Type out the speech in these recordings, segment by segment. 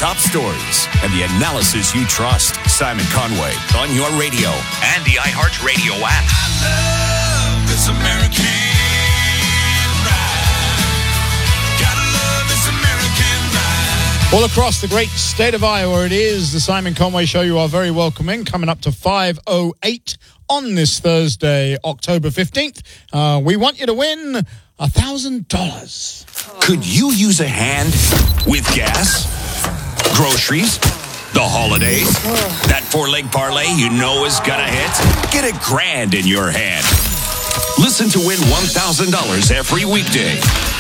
top stories and the analysis you trust. Simon Conway on your radio and the iHeartRadio app. I love this American ride. Gotta love this American ride. All across the great state of Iowa, it is the Simon Conway Show. You are very welcome in. Coming up to 5:08 on this Thursday, October 15th. We want you to win $1,000. Could you use a hand with gas, groceries, the holidays? That four-leg parlay you know is gonna hit? Get $1,000 in your hand. Listen to win $1,000 every weekday.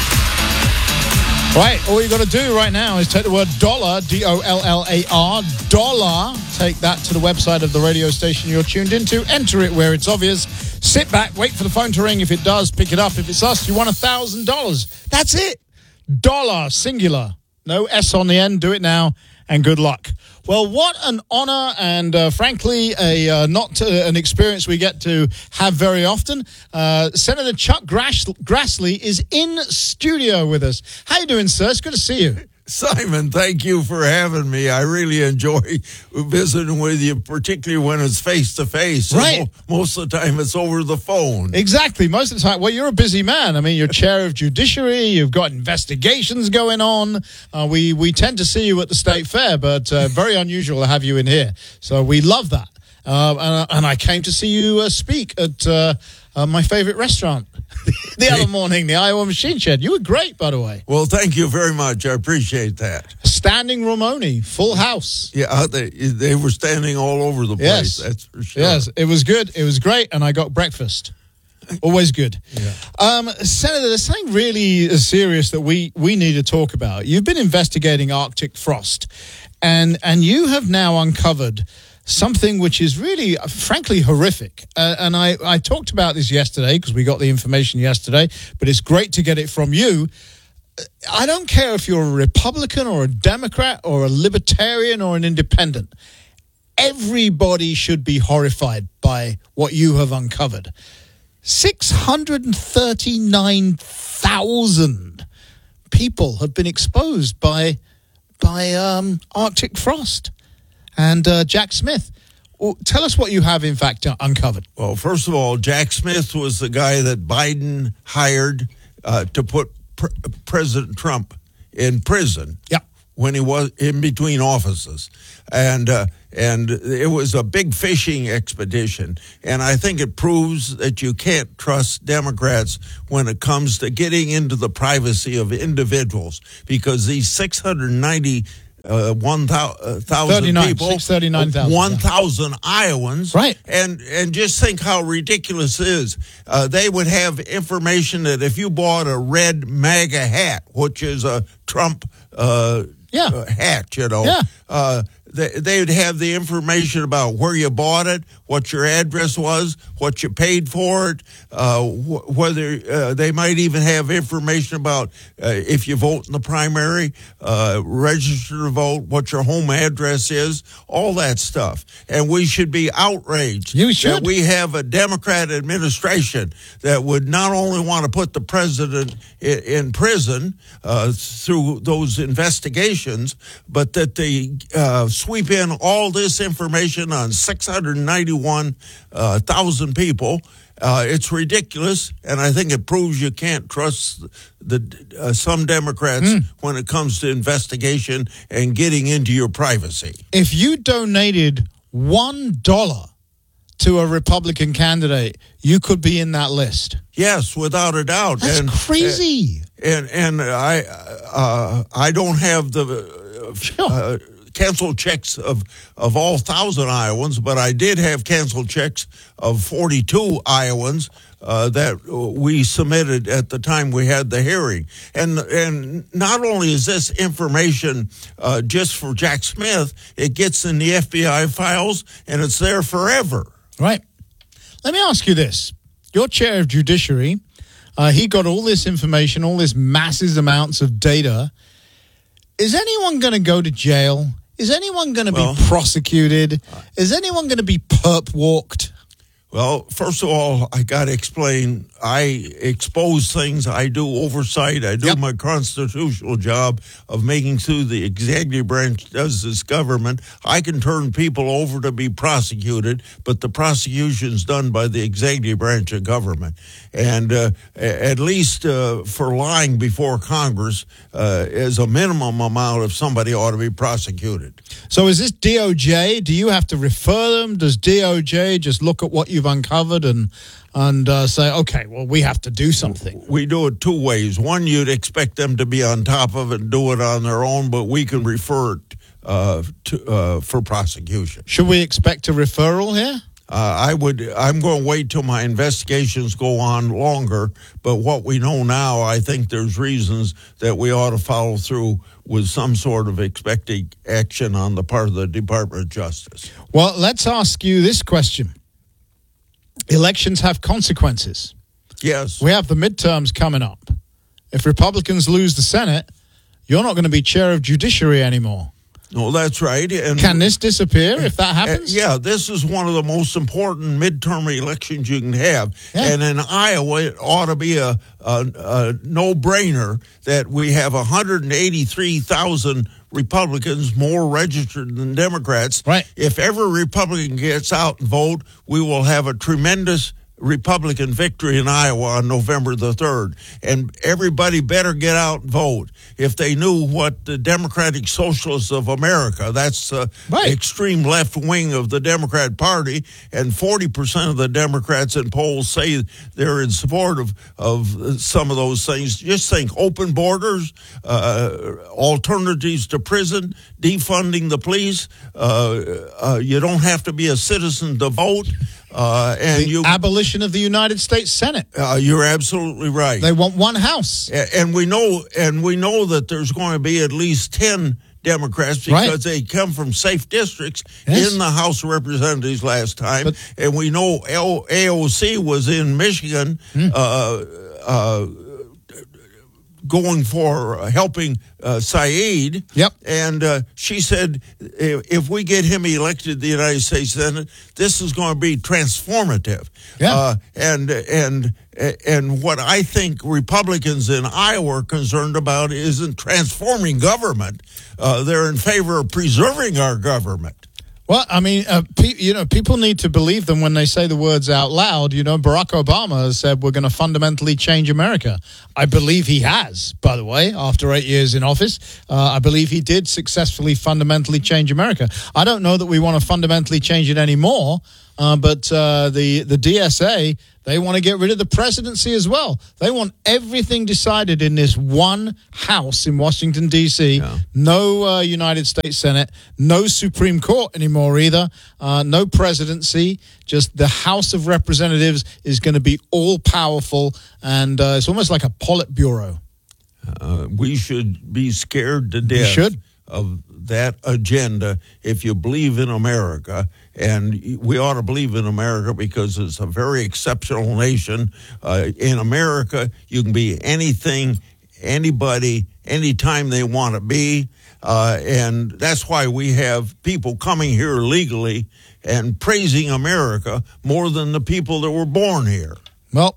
Right, all you got to do right now is take the word dollar, D-O-L-L-A-R, dollar. Take that to the website of the radio station you're tuned into. Enter it where it's obvious. Sit back, wait for the phone to ring. If it does, pick it up. If it's us, you want $1,000. That's it. Dollar, singular. No S on the end. Do it now, and good luck. Well, what an honor and, frankly, not an experience we get to have very often. Senator Chuck Grassley is in studio with us. How you doing, sir? It's good to see you. Simon, thank you for having me. I really enjoy visiting with you, particularly when it's face-to-face. Right. Most of the time, it's over the phone. Exactly. Most of the time. Well, you're a busy man. I mean, you're chair of judiciary. You've got investigations going on. We tend to see you at the state fair, but very unusual to have you in here. So we love that. And I came to see you speak at my favorite restaurant the other morning, the Iowa Machine Shed. You were great, by the way. Well, thank you very much. I appreciate that. Standing room only, full house. Yeah, they were standing all over the place. Yes. That's for sure. Yes, it was good. It was great, and I got breakfast. Always good. Yeah. Senator, there's something really serious that we need to talk about. You've been investigating Arctic frost, and you have now uncovered something which is really, frankly, horrific. And I talked about this yesterday because we got the information yesterday, but it's great to get it from you. I don't care if you're a Republican or a Democrat or a Libertarian or an Independent. Everybody should be horrified by what you have uncovered. 639,000 people have been exposed by Arctic frost. And Jack Smith, tell us what you have, in fact, uncovered. Well, first of all, Jack Smith was the guy that Biden hired to put President Trump in prison. Yeah. When he was in between offices. And it was a big fishing expedition. And I think it proves that you can't trust Democrats when it comes to getting into the privacy of individuals, because these 1,000 people, 639,000, 1,000 Iowans, right? And just think how ridiculous it is. They would have information that if you bought a red MAGA hat, which is a Trump hat, you know, they would have the information about where you bought it, what your address was, what you paid for it, whether they might even have information about if you vote in the primary, register to vote, what your home address is, all that stuff. And we should be outraged that we have a Democrat administration that would not only want to put the president in prison through those investigations, but that they sweep in all this information on 691,000 people. It's ridiculous, and I think it proves you can't trust some Democrats when it comes to investigation and getting into your privacy. If you donated $1 to a Republican candidate, you could be in that list. Yes, without a doubt. That's crazy. And I don't have the canceled checks of all 1,000 Iowans, but I did have canceled checks of 42 Iowans that we submitted at the time we had the hearing. And not only is this information just for Jack Smith, it gets in the FBI files, and it's there forever. Right. Let me ask you this. You're chair of judiciary. He got all this information, all this massive amounts of data. Is anyone going to go to jail? Is anyone going to be prosecuted? Is anyone going to be perp walked? Well, first of all, I got to explain. I expose things. I do oversight. I do my constitutional job of making sure the executive branch does this government. I can turn people over to be prosecuted, but the prosecution's done by the executive branch of government. And at least for lying before Congress, is a minimum amount of somebody ought to be prosecuted. So is this DOJ? Do you have to refer them? Does DOJ just look at what you've uncovered and say, okay, well, we have to do something? We do it two ways. One, you'd expect them to be on top of it and do it on their own, but we can refer it for prosecution. Should we expect a referral here? I'm going to wait till my investigations go on longer, but what we know now, I think there's reasons that we ought to follow through with some sort of expected action on the part of the Department of Justice. Well, let's ask you this question. Elections have consequences. Yes. We have the midterms coming up. If Republicans lose the Senate, you're not going to be chair of judiciary anymore. No, that's right. And can this disappear if that happens? Yeah, this is one of the most important midterm elections you can have. Yeah. And in Iowa, it ought to be a no-brainer that we have 183,000 Republicans more registered than Democrats. Right. If every Republican gets out and vote, we will have a tremendous Republican victory in Iowa on November the 3rd. And everybody better get out and vote. If they knew what the Democratic Socialists of America, that's the extreme left wing of the Democrat Party, and 40% of the Democrats in polls say they're in support of some of those things. Just think, open borders, alternatives to prison, defunding the police. You don't have to be a citizen to vote. Abolition of the United States Senate. You're absolutely right. They want one house, and we know that there's going to be at least 10 Democrats because they come from safe districts in the House of Representatives last time, and we know AOC was in Michigan. Going for helping Saeed. Yep. And she said, if we get him elected to the United States Senate, this is going to be transformative. Yeah. And what I think Republicans in Iowa are concerned about isn't transforming government. They're in favor of preserving our government. Well, I mean, people need to believe them when they say the words out loud. You know, Barack Obama has said we're going to fundamentally change America. I believe he has, by the way, after 8 years in office. I believe he did successfully fundamentally change America. I don't know that we want to fundamentally change it anymore, but the DSA, they want to get rid of the presidency as well. They want everything decided in this one house in Washington, D.C. Yeah. No United States Senate, no Supreme Court anymore either, no presidency. Just the House of Representatives is going to be all-powerful, and it's almost like a Politburo. We should be scared to death of that agenda if you believe in America. And we ought to believe in America because it's a very exceptional nation. In America, you can be anything, anybody, anytime they want to be. And that's why we have people coming here legally and praising America more than the people that were born here. Well,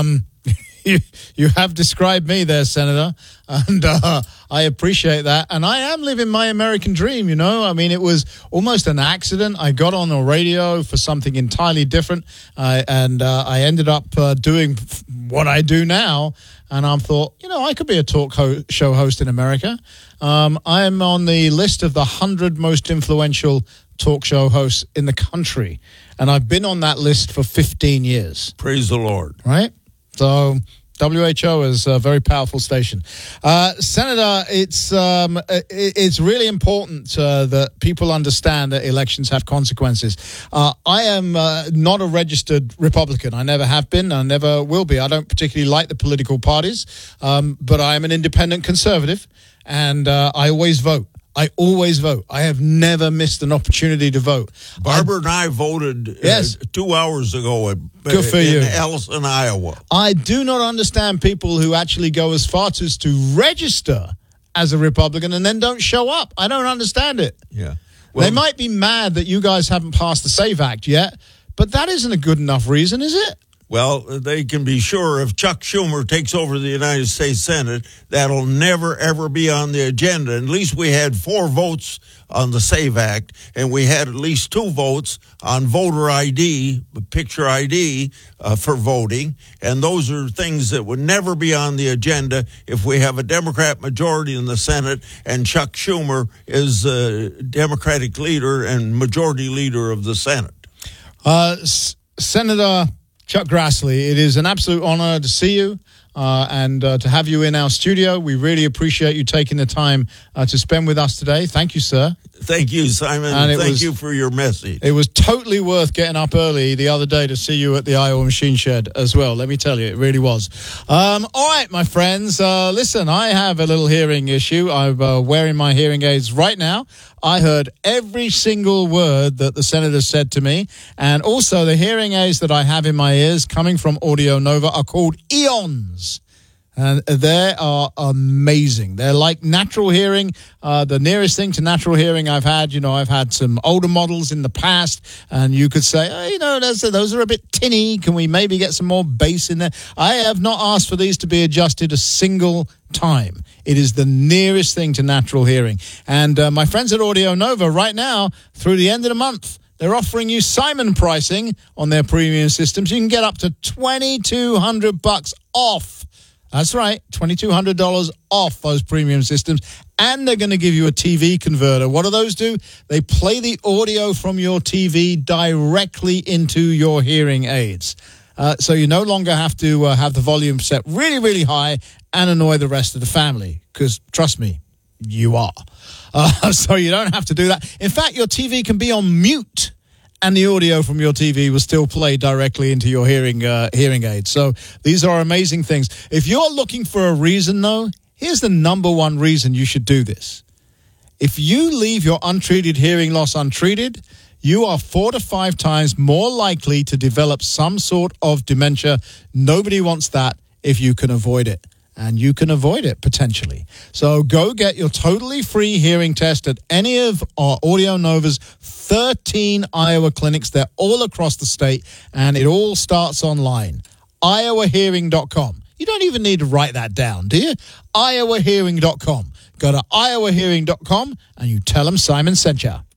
you have described me there, Senator, and I appreciate that. And I am living my American dream, you know. I mean, it was almost an accident. I got on the radio for something entirely different, and I ended up doing what I do now. And I thought, I could be a talk show host in America. I'm on the list of the 100 most influential talk show hosts in the country. And I've been on that list for 15 years. Praise the Lord. Right? So WHO is a very powerful station. Senator, it's really important that people understand that elections have consequences. I am not a registered Republican. I never have been. I never will be. I don't particularly like the political parties, but I am an independent conservative, and I always vote. I always vote. I have never missed an opportunity to vote. Barbara and I voted 2 hours ago in Ellison, Iowa. I do not understand people who actually go as far as to register as a Republican and then don't show up. I don't understand it. Yeah. Well, they might be mad that you guys haven't passed the SAVE Act yet, But that isn't a good enough reason, is it? Well, they can be sure if Chuck Schumer takes over the United States Senate, that'll never, ever be on the agenda. At least we had 4 votes on the SAVE Act, and we had at least 2 votes on voter ID, picture ID, for voting. And those are things that would never be on the agenda if we have a Democrat majority in the Senate and Chuck Schumer is Democratic leader and majority leader of the Senate. Senator Chuck Grassley, it is an absolute honor to see you and to have you in our studio. We really appreciate you taking the time to spend with us today. Thank you, sir. Thank you, Simon. And thank you for your message. It was totally worth getting up early the other day to see you at the Iowa Machine Shed as well. Let me tell you, it really was. All right, my friends. Listen, I have a little hearing issue. I'm wearing my hearing aids right now. I heard every single word that the senator said to me. And also the hearing aids that I have in my ears coming from Audio Nova are called Eons. And they are amazing. They're like natural hearing. The nearest thing to natural hearing I've had, I've had some older models in the past, and you could say, those are a bit tinny. Can we maybe get some more bass in there? I have not asked for these to be adjusted a single time. It is the nearest thing to natural hearing. And my friends at Audio Nova right now, through the end of the month, they're offering you Simon pricing on their premium systems. You can get up to $2,200 off. That's right, $2,200 off those premium systems. And they're going to give you a TV converter. What do those do? They play the audio from your TV directly into your hearing aids. So you no longer have to have the volume set really, really high and annoy the rest of the family. Because, trust me, you are. So you don't have to do that. In fact, your TV can be on mute, and the audio from your TV will still play directly into your hearing aid. So these are amazing things. If you're looking for a reason, though, here's the number one reason you should do this. If you leave your untreated hearing loss untreated, you are 4 to 5 times more likely to develop some sort of dementia. Nobody wants that if you can avoid it. And you can avoid it, potentially. So go get your totally free hearing test at any of our Audio Nova's 13 Iowa clinics. They're all across the state, and it all starts online. iowahearing.com. You don't even need to write that down, do you? iowahearing.com. Go to iowahearing.com, and you tell them Simon sent you.